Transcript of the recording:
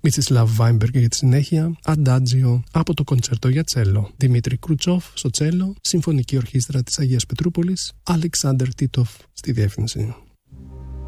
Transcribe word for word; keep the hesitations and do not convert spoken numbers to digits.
Μιτσισλάβ Βάιμπεργκ για τη συνέχεια, Αντάτζιο από το κοντσέρτο για τσέλο, Δημήτρη Κρουτσόφ στο τσέλο, Συμφωνική Ορχήστρα της Αγίας Πετρούπολης, Αλεξάνδερ Τίτοφ στη διεύθυνση.